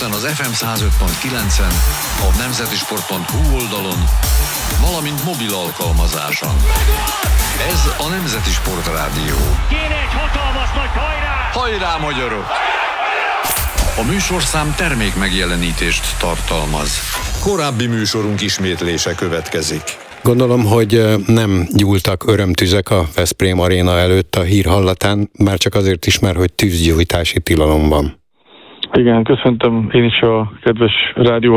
délután az FM 105.9-en, a nemzetisport.hu oldalon, valamint mobil alkalmazáson. Ez a Nemzeti Sport Rádió. Kéne egy hatalmas nagy hajrá! Hajrá, magyarok! A műsorszám termék megjelenítést tartalmaz. Korábbi műsorunk ismétlése következik. Gondolom, hogy nem gyúltak örömtüzek a Veszprém aréna előtt a hír hallatán, már csak azért is, mert hogy tűzgyújtási tilalom van. Igen, köszöntöm én is a kedves rádió